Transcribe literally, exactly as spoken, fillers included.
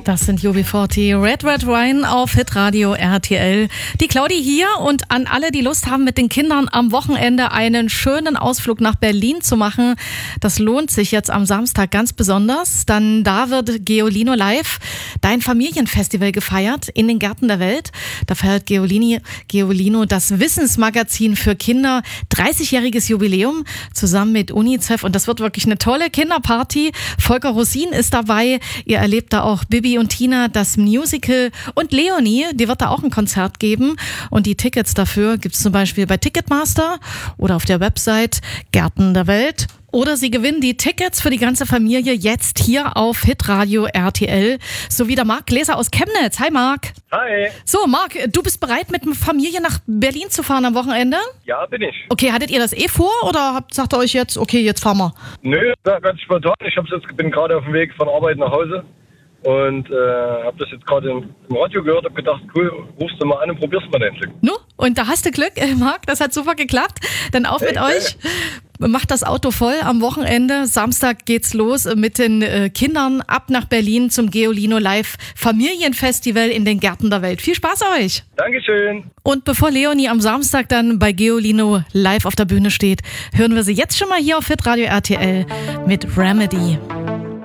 Das sind U B vierzig, Red Red Wine auf Hitradio R T L. Die Claudi hier und an alle, die Lust haben, mit den Kindern am Wochenende einen schönen Ausflug nach Berlin zu machen. Das lohnt sich jetzt am Samstag ganz besonders. Dann da wird Geolino Live, dein Familienfestival, gefeiert in den Gärten der Welt. Da feiert Geolini, Geolino das Wissensmagazin für Kinder, dreißigjähriges Jubiläum zusammen mit UNICEF. Und das wird wirklich eine tolle Kinderparty. Volker Rosin ist dabei. Ihr erlebt da auch Bibi und Tina, das Musical, und Leonie, die wird da auch ein Konzert geben, und die Tickets dafür gibt es zum Beispiel bei Ticketmaster oder auf der Website Gärten der Welt. Oder Sie gewinnen die Tickets für die ganze Familie jetzt hier auf Hitradio R T L. So wie der Marc Gläser aus Chemnitz. Hi Marc. Hi. So Marc, du bist bereit, mit der Familie nach Berlin zu fahren am Wochenende? Ja, bin ich. Okay, hattet ihr das eh vor oder habt, sagt ihr euch jetzt, okay, jetzt fahren wir? Nö, ganz spontan. Ich hab's jetzt, bin gerade auf dem Weg von Arbeit nach Hause und äh, habe das jetzt gerade im, im Radio gehört, habe gedacht, cool, rufst du mal an und probierst mal dein Glück. No, und da hast du Glück, äh, Marc, das hat super geklappt. Dann auf mit Hey, euch. Macht das Auto voll am Wochenende. Samstag geht's los mit den äh, Kindern ab nach Berlin zum Geolino Live Familienfestival in den Gärten der Welt. Viel Spaß euch! Dankeschön. Und bevor Leonie am Samstag dann bei Geolino live auf der Bühne steht, hören wir sie jetzt schon mal hier auf Hitradio R T L mit Remedy.